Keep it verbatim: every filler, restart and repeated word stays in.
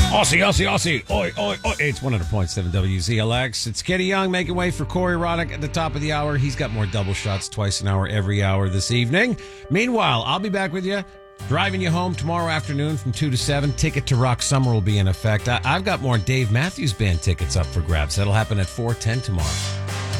Aussie, Aussie, Aussie. Oi, oi, oi. It's one hundred point seven W Z L X. It's Kenny Young making way for Corey Roddick at the top of the hour. He's got more double shots twice an hour every hour this evening. Meanwhile, I'll be back with you, driving you home tomorrow afternoon from two to seven. Ticket to Rock Summer will be in effect. I- I've got more Dave Matthews Band tickets up for grabs. That'll happen at four ten tomorrow.